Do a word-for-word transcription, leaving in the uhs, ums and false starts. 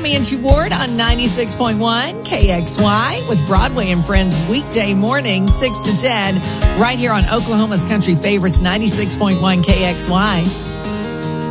I'm Angie Ward on ninety-six point one K X Y with Broadway and Friends weekday morning, six to ten, right here on Oklahoma's Country Favorites, ninety-six point one K X Y.